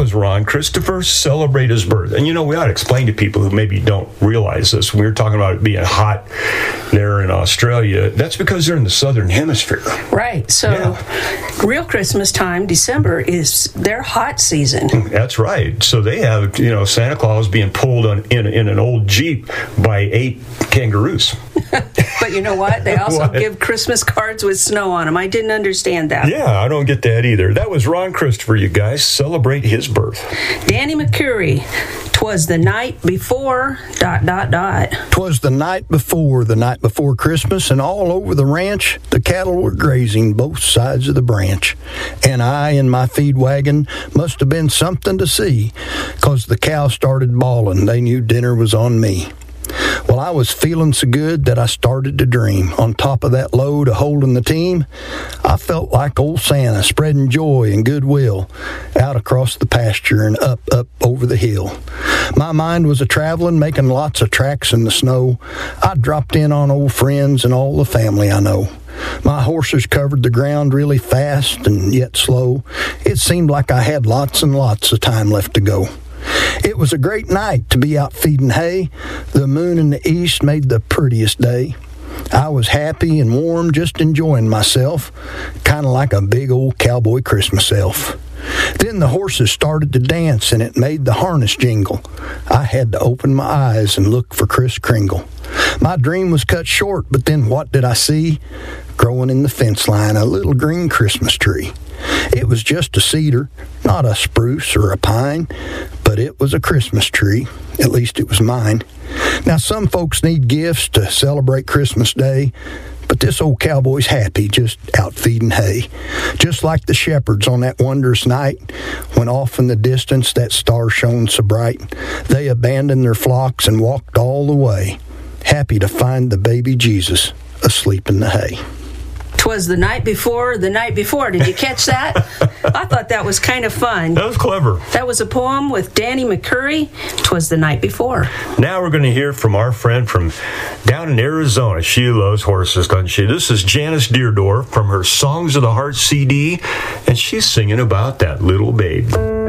was Ron Christopher. Celebrate his birth. And, we ought to explain to people who maybe don't realize this. We were talking about it being hot there in Australia. That's because they're in the southern hemisphere. Right. So real Christmas time, December, is their hot season. That's right. So they have, Santa Claus being pulled in an old Jeep by 8 kangaroos. But you know what? They also give Christmas cards with snow on them. I didn't understand that. Yeah, I don't get that either. That was Ron Christopher, you guys. Celebrate his birth. Danny McCurry. 'Twas the night before, ... 'Twas the night before Christmas, and all over the ranch, the cattle were grazing both sides of the branch. And I in my feed wagon must have been something to see, 'cause the cows started bawling. They knew dinner was on me. Well, I was feeling so good that I started to dream. On top of that load of holding the team, I felt like old Santa spreading joy and goodwill out across the pasture and up over the hill. My mind was a-traveling, making lots of tracks in the snow. I dropped in on old friends and all the family I know. My horses covered the ground really fast and yet slow. It seemed like I had lots and lots of time left to go. It was a great night to be out feeding hay. The moon in the east made the prettiest day. I was happy and warm, just enjoying myself, kind of like a big old cowboy Christmas elf. Then the horses started to dance, and it made the harness jingle. I had to open my eyes and look for Kris Kringle. My dream was cut short, but then what did I see? Growing in the fence line, a little green Christmas tree. It was just a cedar, not a spruce or a pine, but it was a Christmas tree. At least it was mine. Now, some folks need gifts to celebrate Christmas Day, but this old cowboy's happy just out feeding hay. Just like the shepherds on that wondrous night, when off in the distance that star shone so bright, they abandoned their flocks and walked all the way, happy to find the baby Jesus asleep in the hay. 'Twas the night before. Did you catch that? I thought that was kind of fun. That was clever. That was a poem with Danny McCurry. 'Twas the night before. Now we're going to hear from our friend from down in Arizona. She loves horses, doesn't she? This is Janice Deardorff from her Songs of the Heart CD, and she's singing about that little babe.